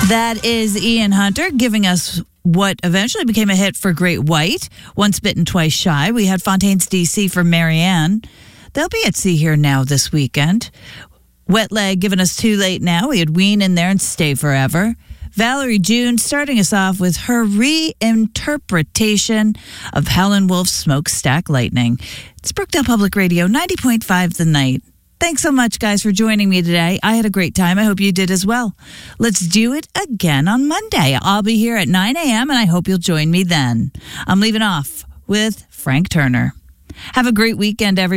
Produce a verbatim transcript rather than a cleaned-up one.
That is Ian Hunter giving us what eventually became a hit for Great White, Once Bitten, Twice Shy. We had Fontaines D C for Marianne. They'll be at Sea Here Now this weekend. Wet Leg giving us Too Late Now. We had Ween in there and Stay Forever. Valerie June starting us off with her reinterpretation of Helen Wolf's Smokestack Lightning. It's Brookdale Public Radio, ninety point five The Night. Thanks so much, guys, for joining me today. I had a great time. I hope you did as well. Let's do it again on Monday. I'll be here at nine a.m., and I hope you'll join me then. I'm leaving off with Frank Turner. Have a great weekend, everyone.